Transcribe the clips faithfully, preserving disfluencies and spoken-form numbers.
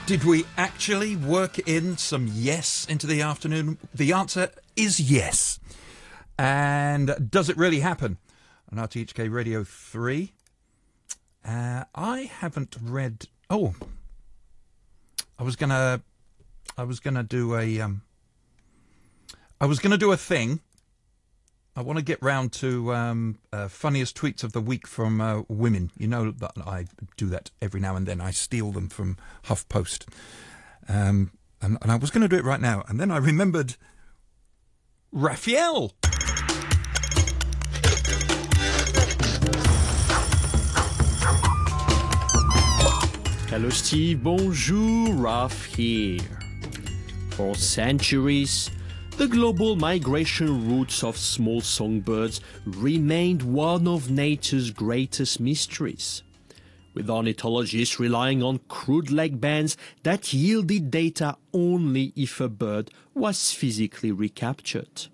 Did we actually work in some yes into the afternoon? The answer is yes. And does it really happen? On R T H K Radio three, uh, I haven't read... Oh, I was gonna... I was gonna do a... Um, I was gonna do a thing. I want to get round to um, uh, funniest tweets of the week from uh, women. You know that I do that every now and then. I steal them from HuffPost. Um, and, and I was going to do it right now. And then I remembered Raphael. Hello Steve, bonjour, Raph here. For centuries, the global migration routes of small songbirds remained one of nature's greatest mysteries, with ornithologists relying on crude leg bands that yielded data only if a bird was physically recaptured.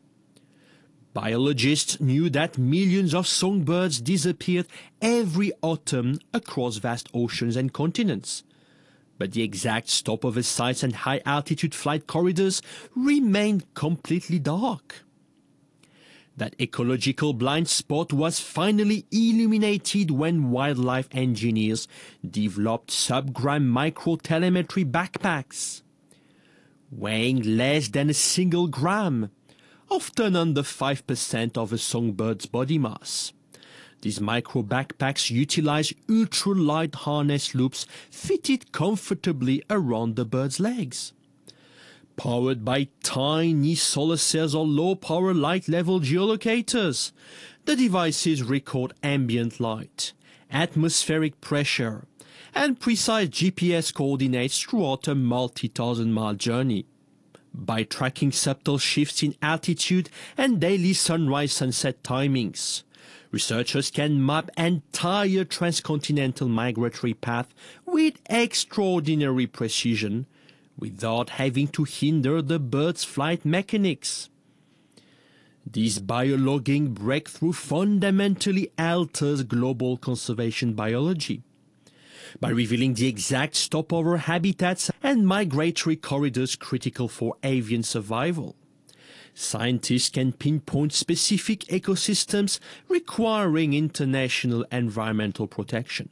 Biologists knew that millions of songbirds disappeared every autumn across vast oceans and continents. But the exact stopover sites and high-altitude flight corridors remained completely dark. That ecological blind spot was finally illuminated when wildlife engineers developed sub-gram microtelemetry backpacks. Weighing less than a single gram, often under five percent of a songbird's body mass. These micro backpacks utilize ultralight harness loops fitted comfortably around the bird's legs. Powered by tiny solar cells or low-power light-level geolocators, the devices record ambient light, atmospheric pressure, and precise G P S coordinates throughout a multi-thousand-mile journey. By tracking subtle shifts in altitude and daily sunrise-sunset timings, researchers can map entire transcontinental migratory paths with extraordinary precision without having to hinder the bird's flight mechanics. This biologging breakthrough fundamentally alters global conservation biology. By revealing the exact stopover habitats and migratory corridors critical for avian survival, scientists can pinpoint specific ecosystems requiring international environmental protection.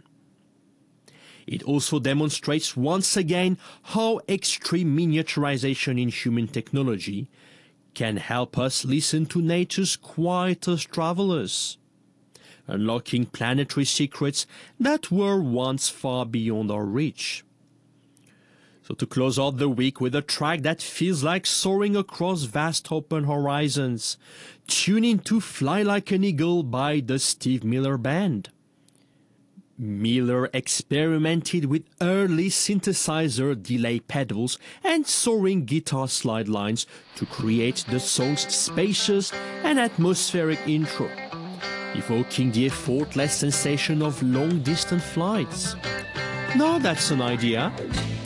It also demonstrates once again how extreme miniaturization in human technology can help us listen to nature's quietest travelers, unlocking planetary secrets that were once far beyond our reach. So to close out the week with a track that feels like soaring across vast open horizons, tune in to Fly Like an Eagle by the Steve Miller Band. Miller experimented with early synthesizer delay pedals and soaring guitar slide lines to create the song's spacious and atmospheric intro, evoking the effortless sensation of long-distance flights. Now that's an idea.